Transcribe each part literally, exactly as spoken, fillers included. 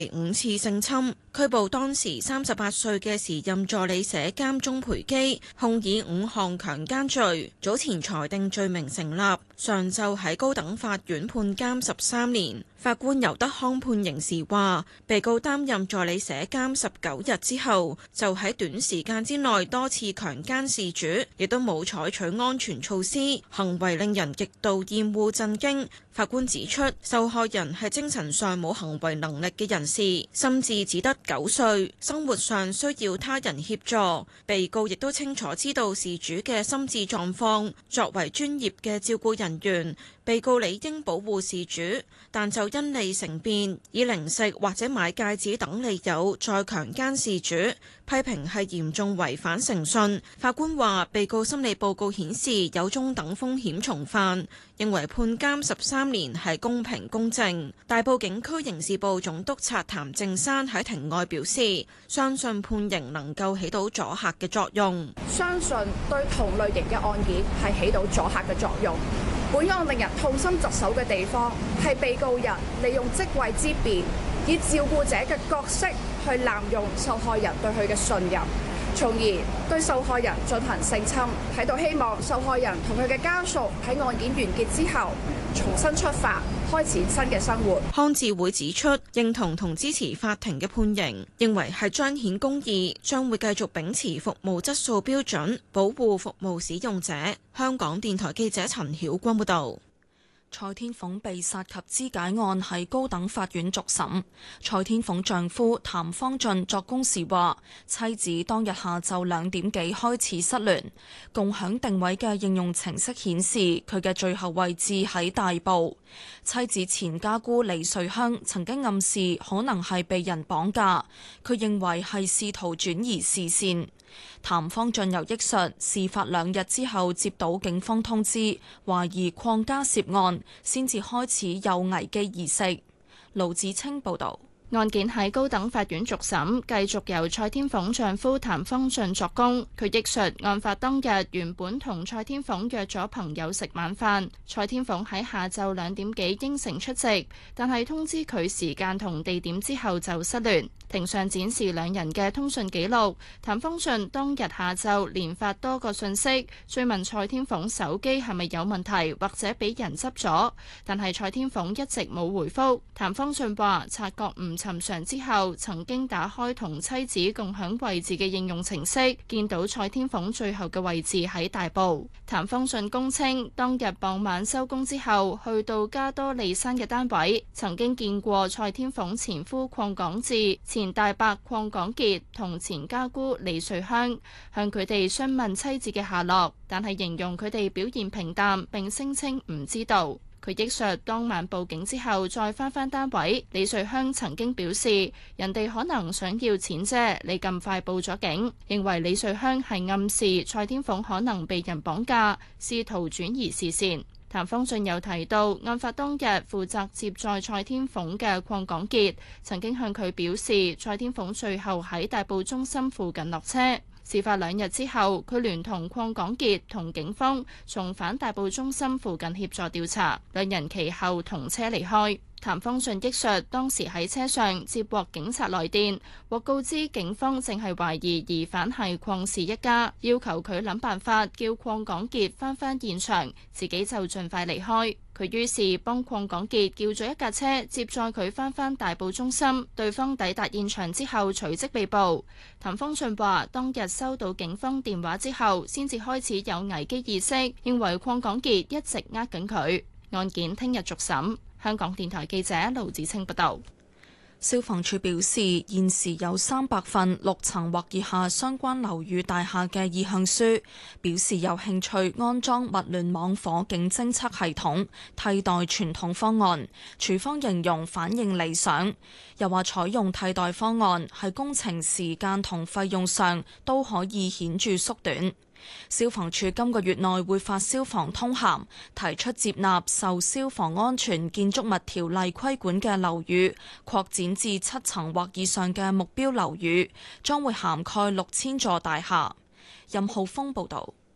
五次性侵，拘捕當時三十八歲嘅時任助理社監鍾培基，控以五項強姦罪。早前裁定罪名成立，上晝喺高等法院判監十三年。法官尤德康判刑時話，被告擔任助理社監十九日之後，就喺短時間之內多次強姦事主，亦都冇採取安全措施，行為令人極度厭惡震驚。法官指出，受害人係精神上冇行為能力嘅人士，心智只得九歲，生活上需要他人協助。被告亦都清楚知道事主嘅心智狀況，作為專業嘅照顧人員，被告理應保護事主，但就因利乘便，以零食或者買戒指等理由再強姦事主，批評係嚴重違反誠信。法官話，被告心理報告顯示有中等風險重犯，認為判監十三年係公平公正。大埔警區刑事部總督察譚正山喺庭外表示，相信判刑能夠起到阻嚇嘅作用， 相信對同類型嘅案件係起到阻嚇嘅作用。本案令人痛心疾首嘅地方係被告人利用職位之便，以照顧者嘅角色去濫用受害人對佢嘅信任，從而對受害人進行性侵。喺度希望受害人同佢嘅家屬喺案件完結之後重新出發，開始新嘅生活。 康智會指出，認同同支持法庭嘅判刑，認為係彰顯公義，將會繼續秉持服務質素標準，保護服務使用者。香港電台記者陳曉君報導。 蔡天鳳被殺及肢解案喺高等法院續審。蔡天鳳丈夫譚方俊作供時話，妻子當日下晝兩點幾開始失聯，共享定位嘅應用程式顯示佢嘅最後位置喺大埔。妻子前家姑李瑞香曾經暗示可能係被人綁架，佢認為係試圖轉移視線。譚方俊又憶述，事發兩日之後接到警方通知，懷疑鄺家涉案，先至開始有危機意識。盧子清報導。 案件喺高等法院續審，繼續由蔡天鳳丈夫譚方俊作供。佢憶述，案發當日原本同蔡天鳳約咗朋友食晚飯，蔡天鳳喺下晝兩點幾應承出席，但係通知佢時間同地點之後就失聯。庭上展示兩人嘅通訊記錄，譚方俊當日下晝連發多個訊息，追問蔡天鳳手機係咪有問題或者俾人執咗，但係蔡天鳳一直冇回覆。譚方俊話察覺唔尋常之後，曾經打開同妻子共享位置嘅應用程式，見到蔡天鳳最後嘅位置喺大埔。譚方俊供稱，當日傍晚收工之後，去到加多利山嘅單位，曾經見過蔡天鳳前夫鄺港智、前大伯鄺港傑同前家姑李瑞香，向佢哋詢問妻子嘅下落，但係形容佢哋表現平淡，並聲稱唔知道。佢憶述當晚報警之後再返返單位，李瑞香曾經表示人哋可能想要錢啫，你咁快報咗警，認為李瑞香係暗示蔡天鳳可能被人綁架，試圖轉移視線。譚方俊又提到，案發當日負責接載蔡天鳳嘅鄺港傑曾經向佢表示，蔡天鳳最後喺大埔中心附近落車。事發兩日之後，佢聯同鄺港傑同警方重返大埔中心附近協助調查，兩人其後同車離開。譚方俊憶述，當時喺車上接獲警察來電，獲告知警方正係懷疑疑犯係鄺氏一家，要求佢諗辦法叫鄺港傑翻返現場，自己就盡快離開。佢於是幫鄺港傑叫咗一架車接載佢翻返大埔中心，對方抵達現場之後隨即被捕。譚方俊話，當日收到警方電話之後，先至開始有危機意識，認為鄺港傑一直呃緊佢。案件聽日續審。香港電台記者盧子清報道。 消防處表示，現時有三百份六層或以下相關樓宇大廈嘅意向書，表示有興趣安裝物聯網火警偵測系統，替代傳統方案。處方形容反應理想，又話採用替代方案喺工程時間同費用上都可以顯著縮短。消防處今個月內會發消防通函，提出接納受消防安全建築物條例規管嘅樓宇擴展至七層或以上嘅目標樓宇，將會涵蓋六千座大廈。任浩峰報導。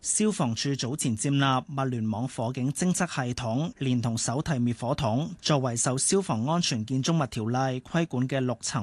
消防處早前接納物聯網火警偵測系統，連同手提滅火筒，作為受消防安全建築物條例規管嘅六層